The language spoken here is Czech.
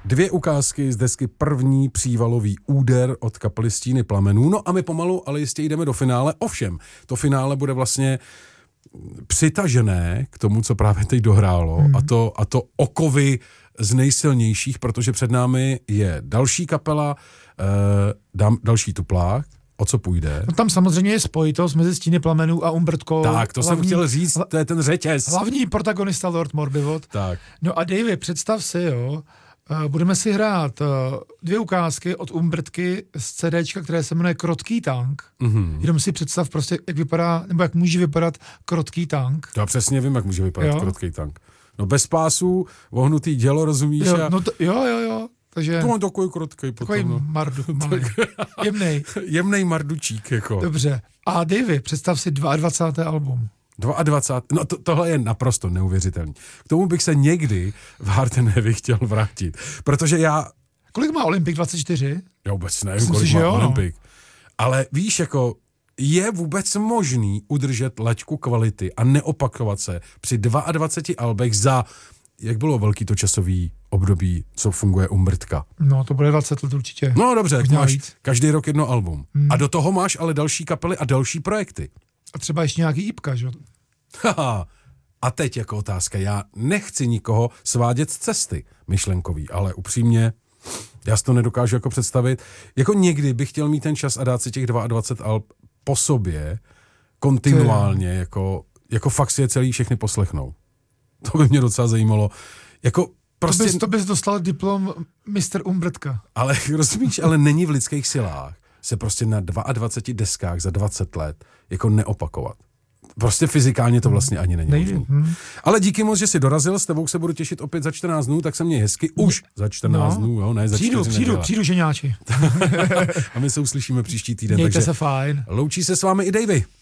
2 ukázky z desky První přívalový úder od kapely Stíny plamenů. No a my pomalu, ale jistě jdeme do finále. Ovšem, to finále bude vlastně přitažené k tomu, co právě teď dohrálo, a to okovy z nejsilnějších, protože před námi je další kapela, další tuplák. O co půjde? No tam samozřejmě je spojitost mezi Stíny plamenů a Umbrtkou. Tak, to jsem chtěl říct, to je ten řetěz. Hlavní protagonista Lord Morbivot. Tak. No a Davey, představ si, jo, budeme si hrát 2 ukázky od Umbrtky z CDčka, které se jmenuje Krotký tank. Jenom si představ prostě, jak vypadá, nebo jak může vypadat Krotký tank. Já přesně vím, jak může vypadat Krotký tank. No bez pásů, vohnutý dělo, rozumíš? Jo, no jo. Takže... To mám takový krotký potom. Takový mardu, malý. Jemnej mardučík, jako. Dobře. A Davey, představ si 22. album. 22. No tohle je naprosto neuvěřitelný. K tomu bych se někdy v Hard and Heavy chtěl vrátit. Protože já... Kolik má Olympik? 24? Já vůbec nevím, kolik má Olympik. Ale víš, jako je vůbec možný udržet laťku kvality a neopakovat se při 22 albech za... Jak bylo velký to časový období, co funguje Umbrtka? No, to bude 20 let určitě. No dobře, máš každý rok 1 album. A do toho máš ale další kapely a další projekty. A třeba ještě nějaký jípka, že? A teď jako otázka, já nechci nikoho svádět z cesty myšlenkový, ale upřímně, já si to nedokážu jako představit. Jako někdy bych chtěl mít ten čas a dát si těch 22 alb po sobě, kontinuálně, jako fakt si je celý všechny poslechnou. To by mě docela zajímalo. Jako prostě... To bys dostal diplom Mr. Umbrtka. Ale rozumíš, ale není v lidských silách se prostě na 22 deskách za 20 let jako neopakovat. Prostě fyzikálně to vlastně ani není možné. Ale díky moc, že jsi dorazil, s tebou se budu těšit opět za 14 dnů, tak se měj hezky. Už za 14 dnů, jo, ne za 4 Přijdu, ženiáči. A my se uslyšíme příští týden. Mějte se fajn. Loučí se s vámi i Davey.